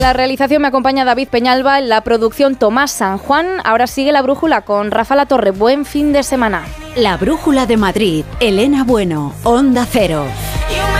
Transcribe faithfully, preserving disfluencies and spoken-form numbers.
La realización me acompaña David Peñalba, en la producción Tomás San Juan. Ahora sigue La Brújula con Rafa La Torre. Buen fin de semana. La Brújula de Madrid, Elena Bueno, Onda Cero.